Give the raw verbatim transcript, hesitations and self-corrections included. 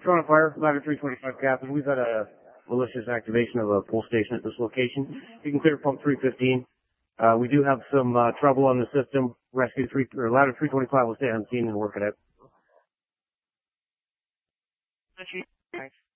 Toronto Fire, ladder three twenty-five Captain. We've had a malicious activation of a pull station at this location. You can clear pump three fifteen. Uh, we do have some uh, trouble on the system. Rescue three or ladder three twenty-five will stay on scene and work it out. Thanks.